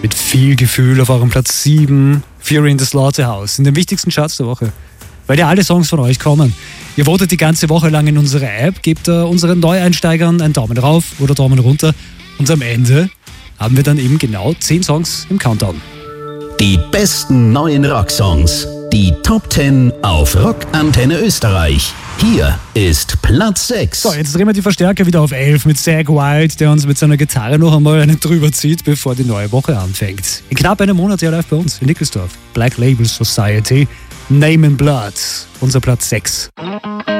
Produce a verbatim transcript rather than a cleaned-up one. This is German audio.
Mit viel Gefühl auf eurem Platz sieben, Fury in the Slaughterhouse, in den wichtigsten Charts der Woche. Weil ja alle Songs von euch kommen. Ihr votet die ganze Woche lang in unserer App, gebt uh, unseren Neueinsteigern einen Daumen rauf oder Daumen runter. Und am Ende haben wir dann eben genau zehn Songs im Countdown. Die besten neuen Rocksongs. Die Top zehn auf Rockantenne Österreich. Hier ist Platz sechs. So, jetzt drehen wir die Verstärker wieder auf elf mit Zach Wild, der uns mit seiner Gitarre noch einmal einen drüber zieht, bevor die neue Woche anfängt. In knapp einem Monat ja live bei uns in Nickelsdorf. Black Label Society, Name in Blood, unser Platz sechs.